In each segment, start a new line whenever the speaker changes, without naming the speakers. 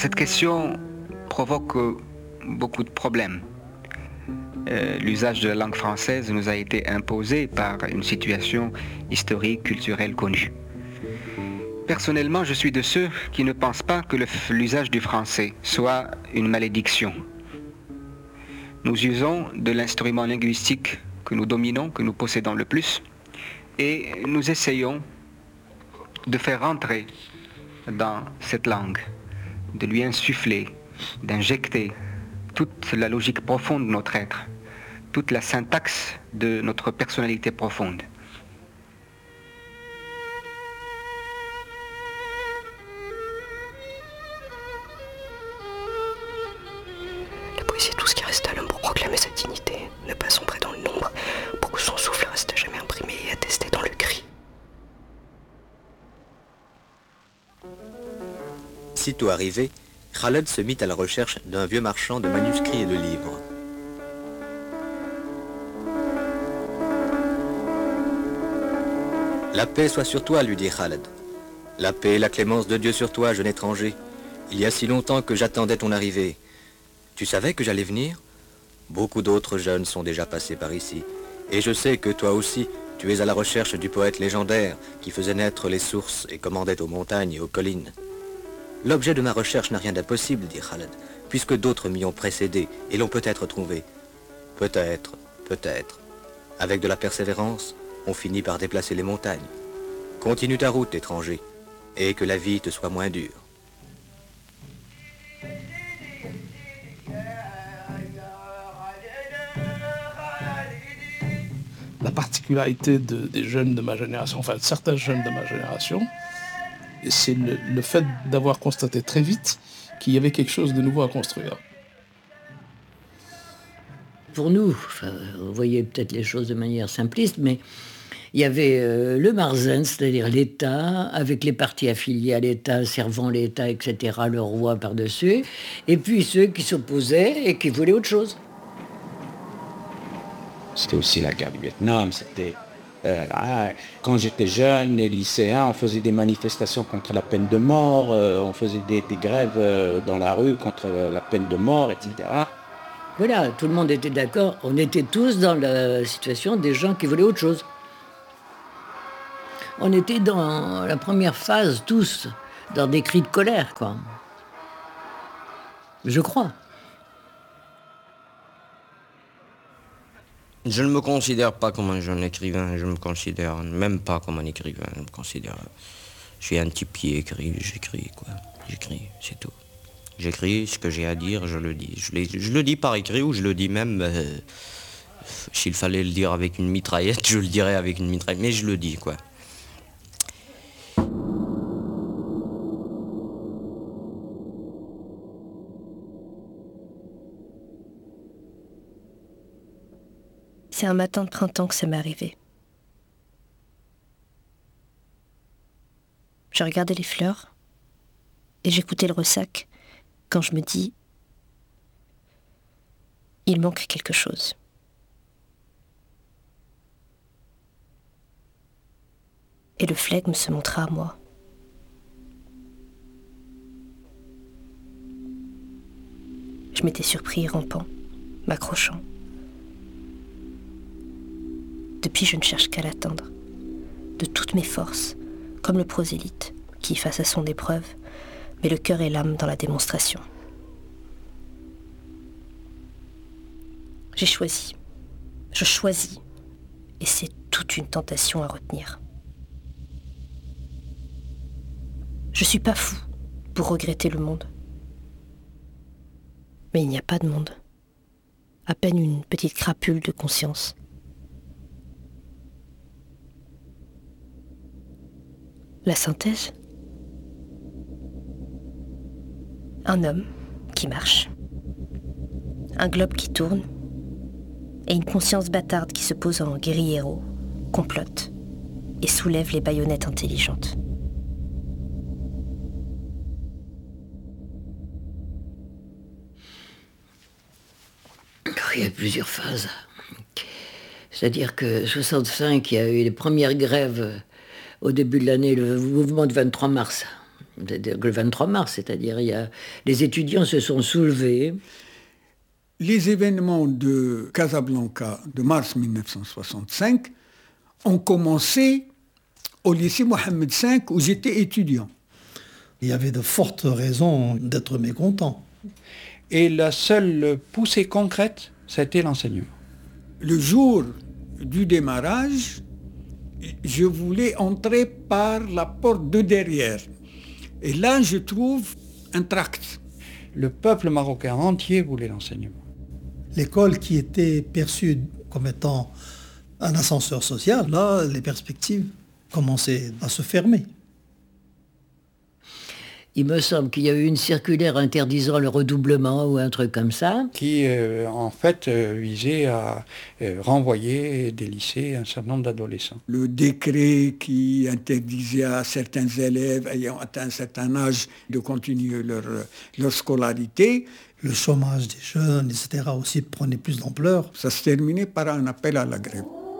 Cette question provoque beaucoup de problèmes. L'usage de la langue française nous a été imposé par une situation historique, culturelle connue. Personnellement, je suis de ceux qui ne pensent pas que l'usage du français soit une malédiction. Nous usons de l'instrument linguistique que nous dominons, que nous possédons le plus, et nous essayons de faire rentrer dans cette langue, de lui insuffler, d'injecter toute la logique profonde de notre être, toute la syntaxe de notre personnalité profonde.
La poésie est tout ce qui reste à l'homme pour proclamer sa dignité, ne pas sombrer dans le nombre, pour que son souffle reste à jamais imprimé et attesté dans le cri.
Sitôt arrivé, Khaled se mit à la recherche d'un vieux marchand de manuscrits et de livres. La paix soit sur toi, lui dit Khaled. La paix et la clémence de Dieu sur toi, jeune étranger. Il y a si longtemps que j'attendais ton arrivée. Tu savais que j'allais venir? Beaucoup d'autres jeunes sont déjà passés par ici. Et je sais que toi aussi, tu es à la recherche du poète légendaire qui faisait naître les sources et commandait aux montagnes et aux collines. L'objet de ma recherche n'a rien d'impossible, dit Khaled, puisque d'autres m'y ont précédé et l'ont peut-être trouvé. Peut-être, peut-être. Avec de la persévérance, on finit par déplacer les montagnes. Continue ta route, étranger, et que la vie te soit moins dure.
La particularité des jeunes de ma génération, enfin de certains jeunes de ma génération, c'est le fait d'avoir constaté très vite qu'il y avait quelque chose de nouveau à construire.
Pour nous, enfin, vous voyez peut-être les choses de manière simpliste, mais il y avait le Marzen, c'est-à-dire l'État, avec les partis affiliés à l'État, servant l'État, etc., le roi par-dessus, et puis ceux qui s'opposaient et qui voulaient autre chose.
C'était aussi la guerre du Vietnam, c'était... quand j'étais jeune, les lycéens, on faisait des manifestations contre la peine de mort, on faisait des grèves dans la rue contre la peine de mort, etc.
Voilà, tout le monde était d'accord, on était tous dans la situation des gens qui voulaient autre chose. On était dans la première phase, tous, dans des cris de colère, quoi. Je crois.
Je ne me considère pas comme un jeune écrivain, je me considère même pas comme un écrivain, je suis un type qui écrit, j'écris, c'est tout. J'écris ce que j'ai à dire, je le dis. Je le dis par écrit ou je le dis même, s'il fallait le dire avec une mitraillette, je le dirais avec une mitraillette, mais je le dis, quoi.
C'est un matin de printemps que ça m'est arrivé. Je regardais les fleurs et j'écoutais le ressac quand je me dis « Il manque quelque chose ». Et le flegme se montra à moi. Je m'étais surpris rampant, m'accrochant. Depuis, je ne cherche qu'à l'atteindre, de toutes mes forces, comme le prosélyte, qui, face à son épreuve, met le cœur et l'âme dans la démonstration. J'ai choisi, je choisis, et c'est toute une tentation à retenir. Je suis pas fou pour regretter le monde. Mais il n'y a pas de monde, à peine une petite crapule de conscience. La synthèse? Un homme qui marche, un globe qui tourne, et une conscience bâtarde qui se pose en guerriero, complote et soulève les baïonnettes intelligentes.
Il y a plusieurs phases. C'est-à-dire que 65, il y a eu les premières grèves au début de l'année, le mouvement du 23 mars. Le 23 mars, c'est-à-dire les étudiants se sont soulevés.
Les événements de Casablanca de mars 1965 ont commencé au lycée Mohammed V où j'étais étudiant.
Il y avait de fortes raisons d'être mécontent.
Et la seule poussée concrète, c'était l'enseignement.
Le jour du démarrage, je voulais entrer par la porte de derrière. Et là, je trouve un tract.
Le peuple marocain entier voulait l'enseignement.
L'école qui était perçue comme étant un ascenseur social, là, les perspectives commençaient à se fermer.
Il me semble qu'il y a eu une circulaire interdisant le redoublement ou un truc comme ça.
Qui, en fait, visait à renvoyer des lycées un certain nombre d'adolescents.
Le décret qui interdisait à certains élèves ayant atteint un certain âge de continuer leur scolarité.
Le chômage des jeunes, etc. aussi prenait plus d'ampleur.
Ça se terminait par un appel à la grève.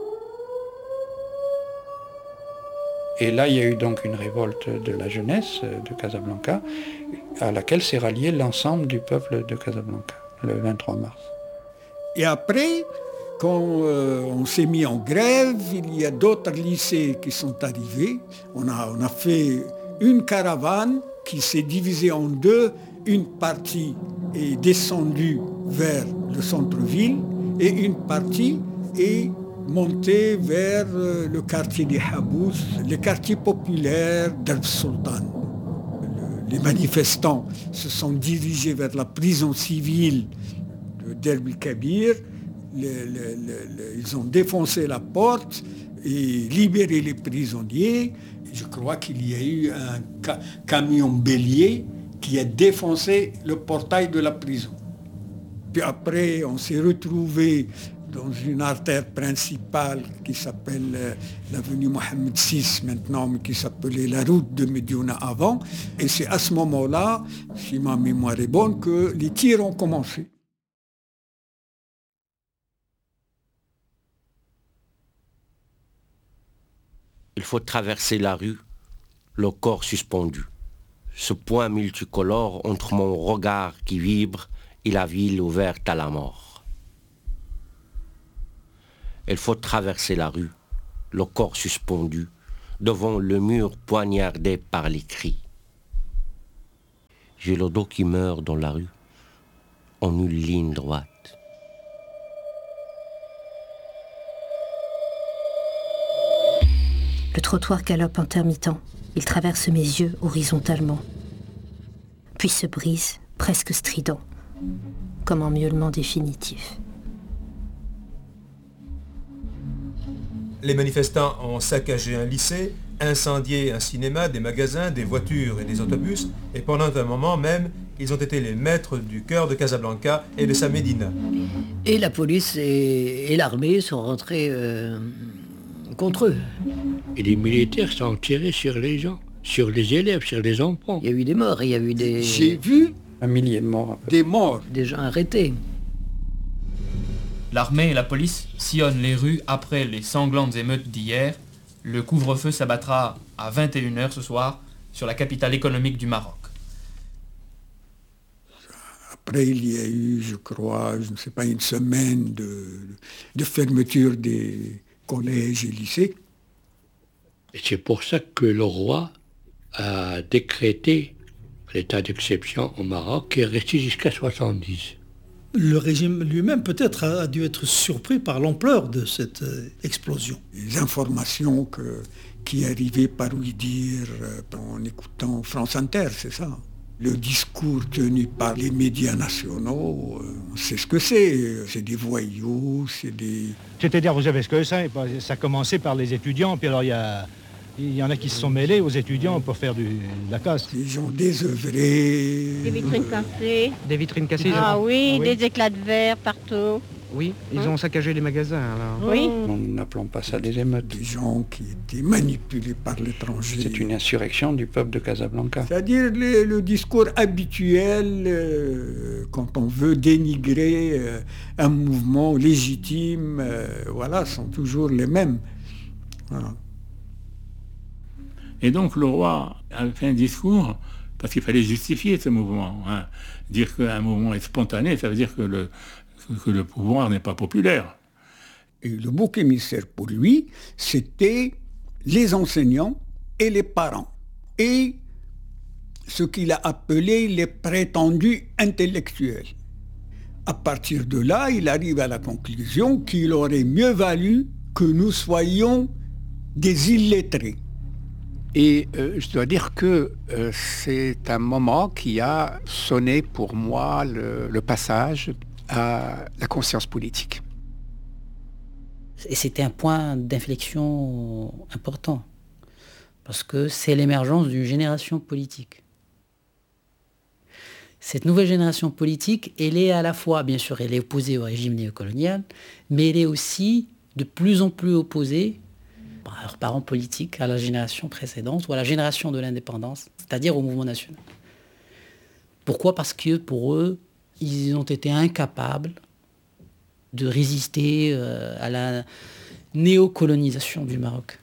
Et là, il y a eu donc une révolte de la jeunesse de Casablanca, à laquelle s'est rallié l'ensemble du peuple de Casablanca, le 23 mars.
Et après, quand on s'est mis en grève, il y a d'autres lycées qui sont arrivés. On a fait une caravane qui s'est divisée en deux. Une partie est descendue vers le centre-ville et une partie est montée vers le quartier des Habous, le quartier populaire d'Arb Sultan. Les manifestants se sont dirigés vers la prison civile de Derb el-Kabir. Ils ont défoncé la porte et libéré les prisonniers. Je crois qu'il y a eu un camion bélier qui a défoncé le portail de la prison. Puis après, on s'est retrouvés dans une artère principale qui s'appelle l'avenue Mohammed VI maintenant, mais qui s'appelait la route de Médiouna avant. Et c'est à ce moment-là, si ma mémoire est bonne, que les tirs ont commencé.
Il faut traverser la rue, le corps suspendu. Ce point multicolore entre mon regard qui vibre et la ville ouverte à la mort. Il faut traverser la rue, le corps suspendu, devant le mur poignardé par les cris. J'ai le dos qui meurt dans la rue, en une ligne droite.
Le trottoir galope intermittent. Il traverse mes yeux horizontalement. Puis se brise, presque strident, comme un miaulement définitif.
Les manifestants ont saccagé un lycée, incendié un cinéma, des magasins, des voitures et des autobus, et pendant un moment même, ils ont été les maîtres du cœur de Casablanca et de sa médina.
Et la police et l'armée sont rentrés contre eux.
Et les militaires sont tirés sur les gens, sur les élèves, sur les enfants.
Il y a eu des morts, il y a eu des...
J'ai vu
1 millier de morts.
Des morts.
Des gens arrêtés.
L'armée et la police sillonnent les rues après les sanglantes émeutes d'hier. Le couvre-feu s'abattra à 21h ce soir sur la capitale économique du Maroc.
Après, il y a eu, je crois, je ne sais pas, une semaine de fermeture des collèges et lycées.
Et c'est pour ça que le roi a décrété l'état d'exception au Maroc qui est resté jusqu'à 70.
Le régime lui-même peut-être a dû être surpris par l'ampleur de cette explosion.
Les informations qui arrivaient par lui dire en écoutant France Inter, c'est ça. Le discours tenu par les médias nationaux, c'est ce que c'est. C'est des voyous, c'est des...
C'est-à-dire, vous savez ce que c'est, ça a commencé par les étudiants, puis alors il y en a qui se sont mêlés aux étudiants pour faire de la casse.
Des gens désœuvrés.
Des vitrines cassées.
Des vitrines cassées.
Ah oui, des éclats de verre partout.
Oui, ils ont saccagé les magasins alors.
Oui.
Nous n'appelons pas ça des émeutes.
Des gens qui étaient manipulés par l'étranger.
C'est une insurrection du peuple de Casablanca.
C'est-à-dire le discours habituel quand on veut dénigrer un mouvement légitime, voilà, sont toujours les mêmes. Voilà.
Et donc le roi a fait un discours parce qu'il fallait justifier ce mouvement. Hein. Dire qu'un mouvement est spontané, ça veut dire que le pouvoir n'est pas populaire.
Et le bouc émissaire pour lui, c'était les enseignants et les parents. Et ce qu'il a appelé les prétendus intellectuels. À partir de là, il arrive à la conclusion qu'il aurait mieux valu que nous soyons des illettrés.
Et je dois dire que c'est un moment qui a sonné pour moi le passage à la conscience politique.
Et c'était un point d'inflexion important, parce que c'est l'émergence d'une génération politique. Cette nouvelle génération politique, elle est à la fois, bien sûr, elle est opposée au régime néocolonial, mais elle est aussi de plus en plus opposée par leurs parents politiques à la génération précédente ou à la génération de l'indépendance, c'est-à-dire au mouvement national. Pourquoi ? Parce que pour eux, ils ont été incapables de résister à la néocolonisation du Maroc.